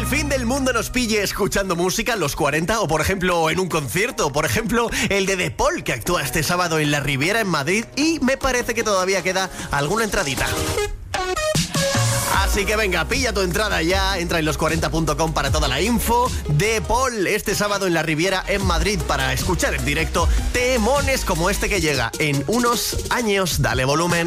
fin del mundo nos pille escuchando música en los 40 o, por ejemplo, en un concierto. Por ejemplo, el de The Paul, que actúa este sábado en La Riviera, en Madrid, y me parece que todavía queda alguna entradita. Así que venga, pilla tu entrada ya, entra en los40.com para toda la info. The Paul, este sábado en La Riviera, en Madrid, para escuchar en directo temones como este que llega en unos años. Dale volumen.